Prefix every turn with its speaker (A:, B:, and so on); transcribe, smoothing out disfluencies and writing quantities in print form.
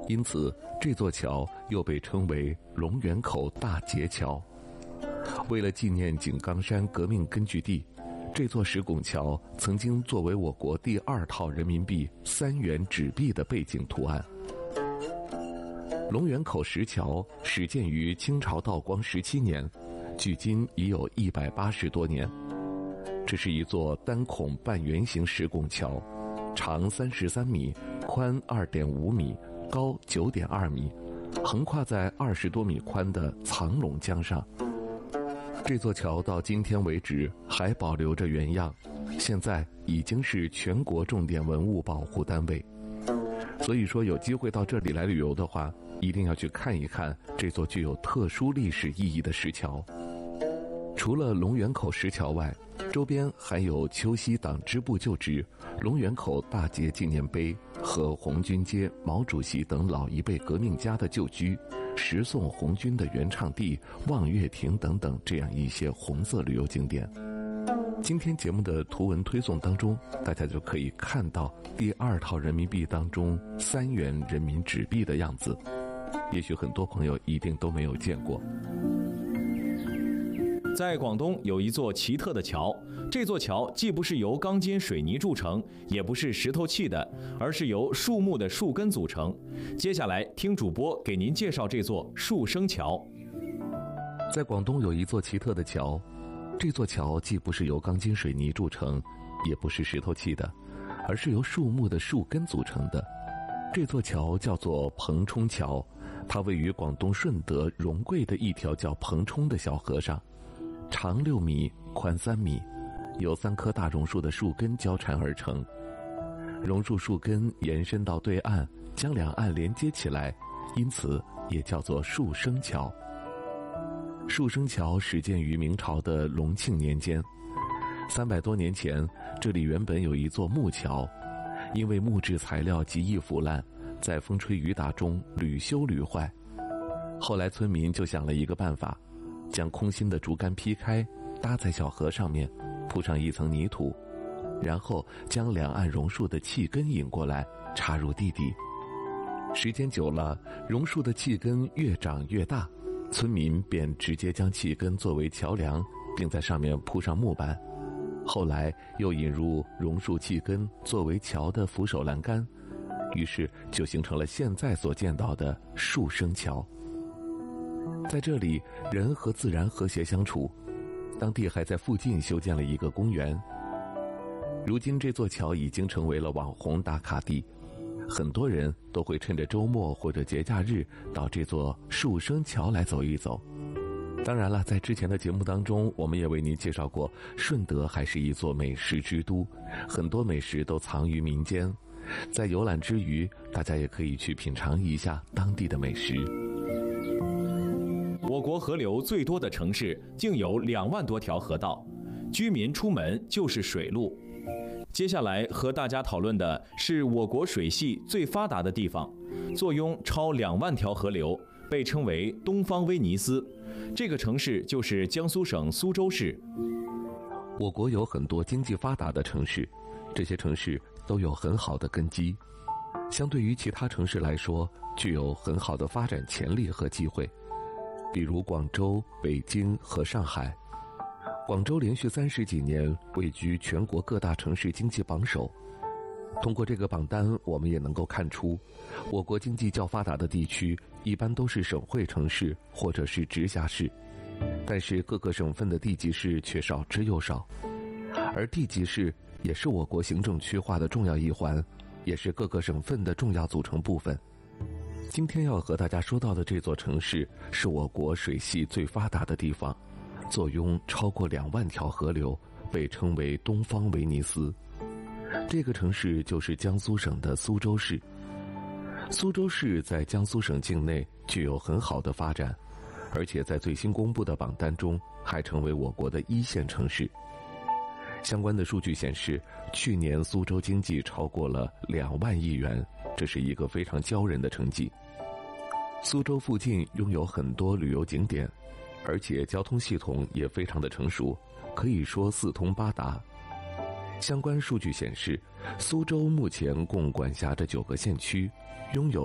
A: 因此这座桥又被称为龙源口大捷桥。为了纪念井冈山革命根据地，这座石拱桥曾经作为我国第2套人民币3元纸币的背景图案。龙源口石桥始建于清朝道光17年，距今已有180多年。这是一座单孔半圆形石拱桥，长33米，宽2.5米，高9.2米，横跨在20多米宽的藏龙江上。这座桥到今天为止还保留着原样，现在已经是全国重点文物保护单位。所以说有机会到这里来旅游的话，一定要去看一看这座具有特殊历史意义的石桥。除了龙源口石桥外，周边还有秋溪党支部旧址、龙源口大捷纪念碑和红军街毛主席等老一辈革命家的旧居、十送红军的原唱地望月亭等等，这样一些红色旅游景点。今天节目的图文推送当中，大家就可以看到第2套人民币当中3元人民纸币的样子，也许很多朋友一定都没有见过。
B: 在广东有一座奇特的桥，这座桥既不是由钢筋水泥铸成，也不是石头砌的，而是由树木的树根组成。接下来听主播给您介绍这座树生桥。
A: 在广东有一座奇特的桥，这座桥既不是由钢筋水泥铸成，也不是石头砌的，而是由树木的树根组成的。这座桥叫做彭冲桥，它位于广东顺德荣贵的一条叫彭冲的小河上，长6米，宽3米，由3棵大榕树的树根交缠而成。榕树树根延伸到对岸，将两岸连接起来，因此也叫做树生桥。树生桥始建于明朝的隆庆年间，300多年前，这里原本有一座木桥，因为木质材料极易腐烂，在风吹雨打中屡修屡坏。后来村民就想了一个办法，将空心的竹竿劈开，搭在小河上面，铺上一层泥土，然后将两岸榕树的气根引过来，插入地底。时间久了，榕树的气根越长越大，村民便直接将气根作为桥梁，并在上面铺上木板。后来又引入榕树气根作为桥的扶手栏杆，于是就形成了现在所见到的树生桥。在这里，人和自然和谐相处，当地还在附近修建了一个公园。如今这座桥已经成为了网红打卡地，很多人都会趁着周末或者节假日到这座树生桥来走一走。当然了，在之前的节目当中，我们也为您介绍过，顺德还是一座美食之都，很多美食都藏于民间。在游览之余，大家也可以去品尝一下当地的美食。
B: 我国河流最多的城市竟有2万多条河道，居民出门就是水路。接下来和大家讨论的是我国水系最发达的地方，坐拥超2万条河流，被称为东方威尼斯。这个城市就是江苏省苏州市。
A: 我国有很多经济发达的城市，这些城市都有很好的根基，相对于其他城市来说，具有很好的发展潜力和机会。比如广州、北京和上海。广州连续30几年位居全国各大城市经济榜首。通过这个榜单，我们也能够看出，我国经济较发达的地区一般都是省会城市或者是直辖市，但是各个省份的地级市却少之又少。而地级市也是我国行政区划的重要一环，也是各个省份的重要组成部分。今天要和大家说到的这座城市，是我国水系最发达的地方，坐拥超过2万条河流，被称为东方威尼斯。这个城市就是江苏省的苏州市。苏州市在江苏省境内具有很好的发展，而且在最新公布的榜单中还成为我国的1线城市。相关的数据显示，去年苏州经济超过了2万亿元，这是一个非常骄人的成绩。苏州附近拥有很多旅游景点，而且交通系统也非常的成熟，可以说4通8达。相关数据显示，苏州目前共管辖着9个县区，拥有